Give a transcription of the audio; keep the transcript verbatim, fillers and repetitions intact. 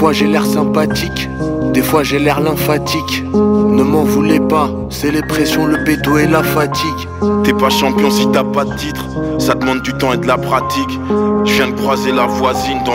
fois j'ai l'air sympathique, des fois j'ai l'air lymphatique. Ne m'en voulez pas, c'est les pressions, le béto et la fatigue. T'es pas champion si t'as pas de titre, ça demande du temps et de la pratique. Je viens de croiser la voisine dans